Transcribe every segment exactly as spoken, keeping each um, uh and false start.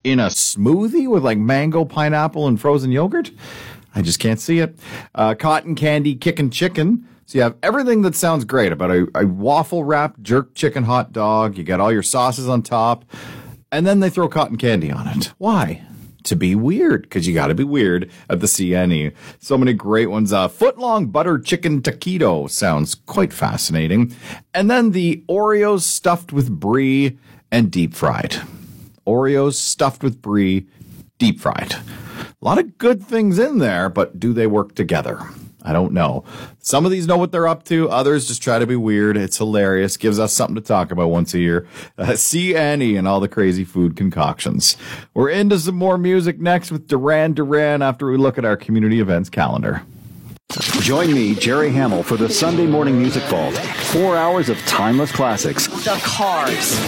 in a smoothie with like mango, pineapple, and frozen yogurt? I just can't see it. Uh, cotton candy, kickin' chicken. So you have everything that sounds great about a, a waffle-wrapped jerk chicken hot dog. You got all your sauces on top. And then they throw cotton candy on it. Why? To be weird, because you got to be weird at the C N E. So many great ones. Uh, foot-long butter chicken taquito sounds quite fascinating. And then the Oreos stuffed with brie and deep fried. Oreos stuffed with brie, deep fried. A lot of good things in there, but do they work together? I don't know. Some of these know what they're up to. Others just try to be weird. It's hilarious. Gives us something to talk about once a year. Uh, C N E and all the crazy food concoctions. We're into some more music next with Duran Duran after we look at our community events calendar. Join me, Jerry Hamill, for the Sunday Morning Music Vault. Four hours of timeless classics. The Cars.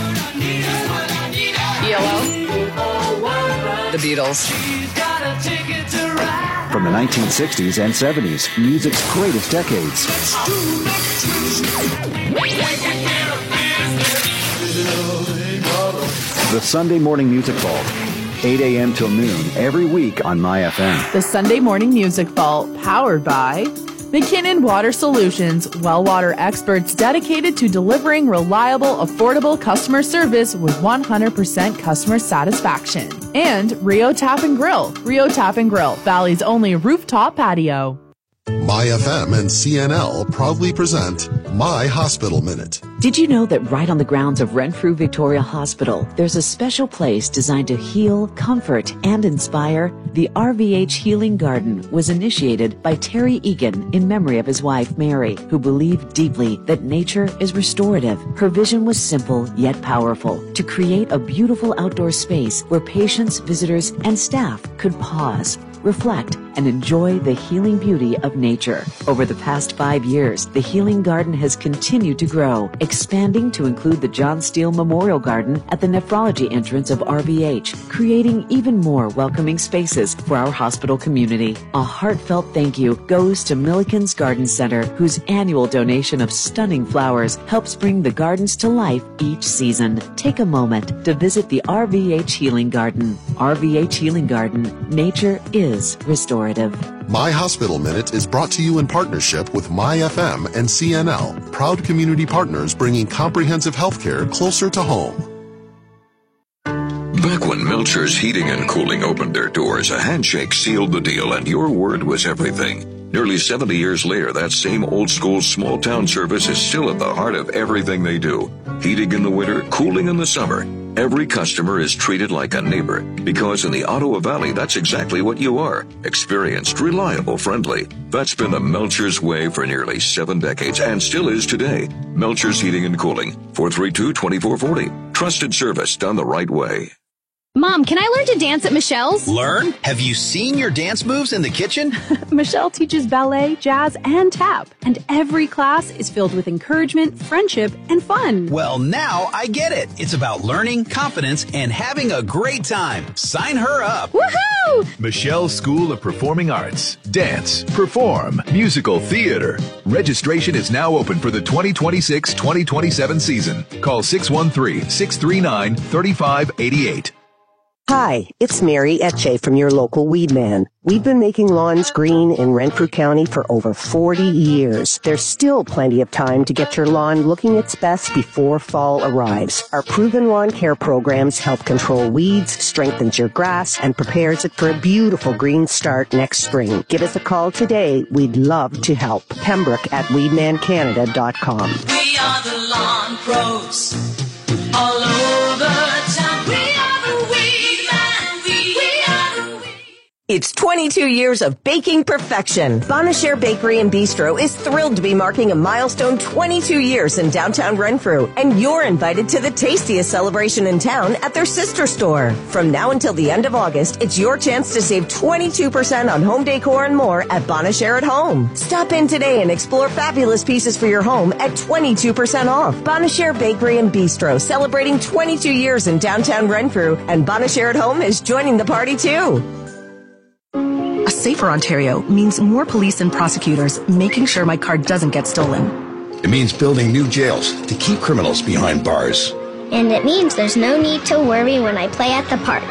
E L O. The Beatles. From the nineteen sixties and seventies, music's greatest decades. The Sunday Morning Music Vault, eight a.m. till noon, every week on My F M. The Sunday Morning Music Vault, powered by McKinnon Water Solutions, well water experts dedicated to delivering reliable, affordable customer service with one hundred percent customer satisfaction. And Rio Tap and Grill, Rio Tap and Grill, Valley's only rooftop patio. My F M and C N L proudly present My Hospital Minute. Did you know that right on the grounds of Renfrew Victoria Hospital, there's a special place designed to heal, comfort, and inspire? The R V H Healing Garden was initiated by Terry Egan in memory of his wife, Mary, who believed deeply that nature is restorative. Her vision was simple yet powerful, to create a beautiful outdoor space where patients, visitors, and staff could pause, reflect, and enjoy the healing beauty of nature. Over the past five years, the Healing Garden has continued to grow, expanding to include the John Steele Memorial Garden at the nephrology entrance of R V H, creating even more welcoming spaces for our hospital community. A heartfelt thank you goes to Milliken's Garden Center, whose annual donation of stunning flowers helps bring the gardens to life each season. Take a moment to visit the R V H Healing Garden. R V H Healing Garden. Nature is restorative. My Hospital Minute is brought to you in partnership with My F M and C N L, proud community partners bringing comprehensive healthcare closer to home. Back when Melcher's Heating and Cooling opened their doors, a handshake sealed the deal and your word was everything. Nearly seventy years later, that same old-school small-town service is still at the heart of everything they do. Heating in the winter, cooling in the summer. Every customer is treated like a neighbor, because in the Ottawa Valley, that's exactly what you are. Experienced, reliable, friendly. That's been the Melcher's way for nearly seven decades and still is today. Melcher's Heating and Cooling, four three two, two four four zero. Trusted service done the right way. Mom, can I learn to dance at Michelle's? Learn? Have you seen your dance moves in the kitchen? Michelle teaches ballet, jazz, and tap. And every class is filled with encouragement, friendship, and fun. Well, now I get it. It's about learning, confidence, and having a great time. Sign her up. Woohoo! Michelle's School of Performing Arts. Dance, perform, musical theater. Registration is now open for the twenty twenty-six twenty twenty-seven season. Call six one three, six three nine, three five eight eight. Hi, it's Mary Etche from your local Weed Man. We've been making lawns green in Renfrew County for over forty years. There's still plenty of time to get your lawn looking its best before fall arrives. Our proven lawn care programs help control weeds, strengthens your grass, and prepares it for a beautiful green start next spring. Give us a call today. We'd love to help. Pembroke at weed man canada dot com. We are the lawn pros all over town. We are the Weed Man. We, we are the Weed. It's twenty-two years of baking perfection. Bonachere Bakery and Bistro is thrilled to be marking a milestone twenty-two years in downtown Renfrew, and you're invited to the tastiest celebration in town at their sister store. From now until the end of August, it's your chance to save twenty-two percent on home decor and more at Bonachere at Home. Stop in today and explore fabulous pieces for your home at twenty-two percent off. Bonachere Bakery and Bistro, celebrating twenty-two years in downtown Renfrew, and Bonachere at Home is joining the party too. A safer Ontario means more police and prosecutors making sure my car doesn't get stolen. It means building new jails to keep criminals behind bars. And it means there's no need to worry when I play at the park.